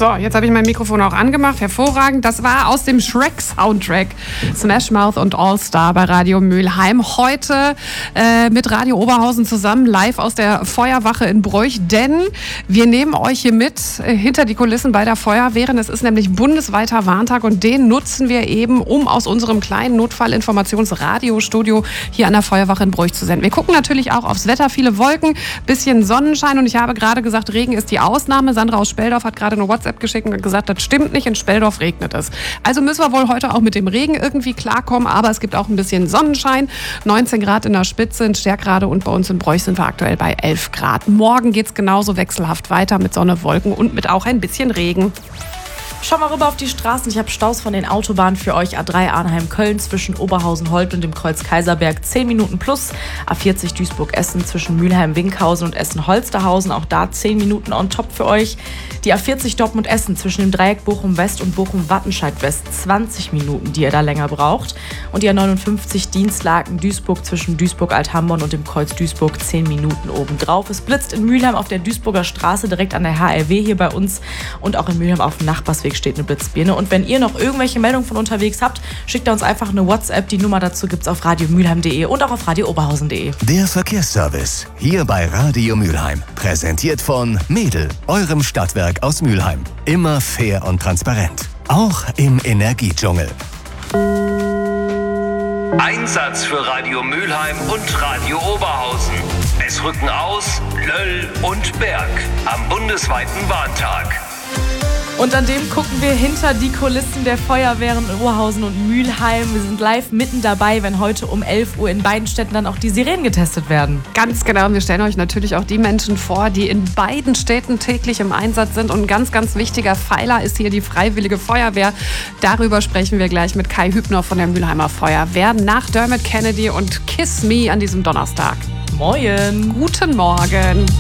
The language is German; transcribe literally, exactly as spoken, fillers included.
So, jetzt habe ich mein Mikrofon auch angemacht. Hervorragend. Das war aus dem Shrek-Soundtrack. Smash Mouth und All Star bei Radio Mülheim. Heute äh, mit Radio Oberhausen zusammen, live aus der Feuerwache in Broich. Denn wir nehmen euch hier mit äh, hinter die Kulissen bei der Feuerwehren. Es ist nämlich bundesweiter Warntag und den nutzen wir eben, um aus unserem kleinen Notfallinformationsradiostudio hier an der Feuerwache in Broich zu senden. Wir gucken natürlich auch aufs Wetter. Viele Wolken, bisschen Sonnenschein und ich habe gerade gesagt, Regen ist die Ausnahme. Sandra aus Speldorf hat gerade eine WhatsApp geschickt und gesagt, das stimmt nicht, in Speldorf regnet es. Also müssen wir wohl heute auch mit dem Regen irgendwie klarkommen, aber es gibt auch ein bisschen Sonnenschein. neunzehn Grad in der Spitze, in Stärkrade und bei uns in Broich sind wir aktuell bei elf Grad. Morgen geht es genauso wechselhaft weiter mit Sonne, Wolken und mit auch ein bisschen Regen. Schau mal rüber auf die Straßen. Ich habe Staus von den Autobahnen für euch. A drei Arnheim-Köln zwischen Oberhausen-Holt und dem Kreuz Kaiserberg zehn Minuten plus. A vierzig Duisburg-Essen zwischen Mülheim-Winkhausen und Essen-Holsterhausen. Auch da zehn Minuten on top für euch. Die A vierzig Dortmund-Essen zwischen dem Dreieck Bochum-West und Bochum-Wattenscheid-West. zwanzig Minuten, die ihr da länger braucht. Und die A neunundfünfzig Dienstlaken-Duisburg zwischen Duisburg-Althamborn und dem Kreuz Duisburg. zehn Minuten obendrauf. Es blitzt in Mülheim auf der Duisburger Straße direkt an der H R W hier bei uns. Und auch in Mülheim auf dem Nachbarsweg steht eine Blitzbirne. Und wenn ihr noch irgendwelche Meldungen von unterwegs habt, schickt uns einfach eine WhatsApp. Die Nummer dazu gibt's auf radiomülheim punkt de und auch auf radio oberhausen punkt de. Der Verkehrsservice hier bei Radio Mülheim. Präsentiert von Mädel, eurem Stadtwerk aus Mülheim. Immer fair und transparent. Auch im Energiedschungel. Einsatz für Radio Mülheim und Radio Oberhausen. Es rücken aus Löll und Berg am bundesweiten Warntag. Und an dem gucken wir hinter die Kulissen der Feuerwehren in Oberhausen und Mülheim. Wir sind live mitten dabei, wenn heute um elf Uhr in beiden Städten dann auch die Sirenen getestet werden. Ganz genau. Und wir stellen euch natürlich auch die Menschen vor, die in beiden Städten täglich im Einsatz sind. Und ein ganz, ganz wichtiger Pfeiler ist hier die Freiwillige Feuerwehr. Darüber sprechen wir gleich mit Kai Hübner von der Mülheimer Feuerwehr nach Dermot Kennedy und Kiss Me an diesem Donnerstag. Moin. Guten Morgen.